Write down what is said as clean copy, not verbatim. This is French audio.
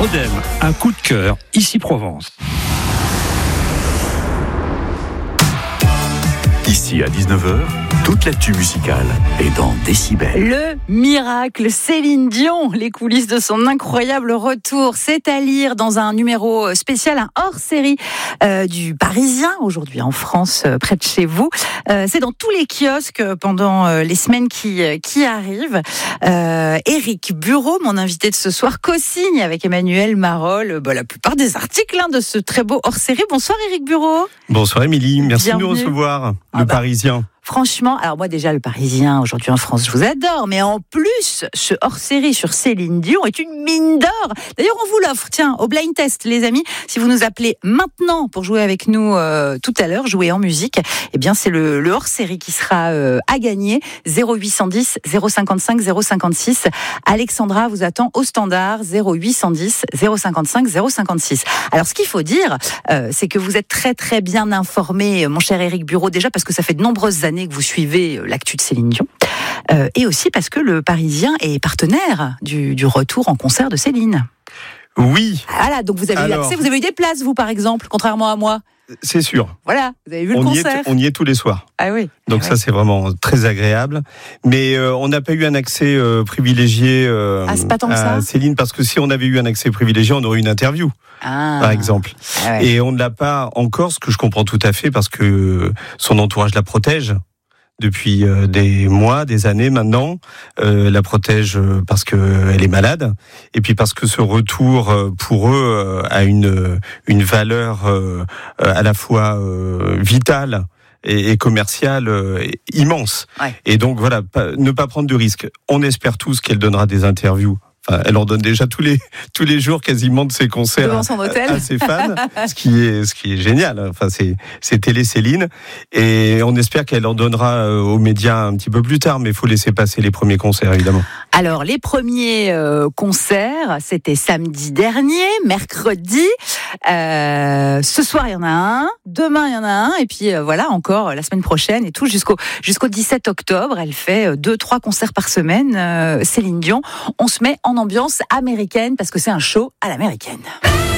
Odem, un coup de cœur, ici Provence. Ici à 19h, toute l'actu musicale est dans Décibel. Le miracle Céline Dion, les coulisses de son incroyable retour, c'est à lire dans un numéro spécial, un hors-série du Parisien, aujourd'hui en France, près de chez vous. C'est dans tous les kiosques pendant les semaines qui arrivent. Éric Bureau, mon invité de ce soir, co-signe avec Emmanuel Marolles la plupart des articles de ce très beau hors-série. Bonsoir Éric Bureau. Bonsoir Émilie, merci Bienvenue. de nous recevoir. Le Parisien. Franchement, alors moi déjà le Parisien aujourd'hui en France, je vous adore, mais en plus ce hors-série sur Céline Dion est une mine d'or. D'ailleurs, on vous l'offre, tiens, au blind test, les amis. Si vous nous appelez maintenant pour jouer avec nous tout à l'heure, jouer en musique, eh bien c'est le hors-série qui sera à gagner. 0810 055 056. Alexandra vous attend au standard 0810 055 056. Alors ce qu'il faut dire, c'est que vous êtes très très bien informé, mon cher Éric Bureau, déjà parce que ça fait de nombreuses années que vous suivez l'actu de Céline Dion, et aussi parce que le Parisien est partenaire du retour en concert de Céline. Oui. Voilà, donc vous avez eu accès, vous avez eu des places, vous par exemple, contrairement à moi. C'est sûr. Voilà, vous avez vu le concert. On y est tous les soirs. Ah oui. Donc ça, c'est vraiment très agréable. Mais on n'a pas eu un accès privilégié c'est pas tant que à ça. Céline, parce que si on avait eu un accès privilégié, on aurait eu une interview, par exemple. Ah ouais. Et on ne l'a pas encore, ce que je comprends tout à fait, parce que son entourage la protège. Depuis des mois, des années maintenant, la protège parce qu'elle est malade, et puis parce que ce retour pour eux a une valeur à la fois vitale et commerciale immense. Ouais. Et donc voilà, ne pas prendre de risques. On espère tous qu'elle donnera des interviews. Enfin, elle en donne déjà tous les jours quasiment de ses concerts devant son hôtel à ses fans, ce qui est génial. Enfin, c'est Télé Céline, et on espère qu'elle en donnera aux médias un petit peu plus tard, mais il faut laisser passer les premiers concerts évidemment. Alors les premiers concerts, c'était samedi dernier, mercredi. Ce soir il y en a un, demain il y en a un, et puis voilà encore la semaine prochaine et tout jusqu'au 17 octobre. Elle fait 2-3 concerts par semaine. Céline Dion, on se met en ambiance américaine parce que c'est un show à l'américaine.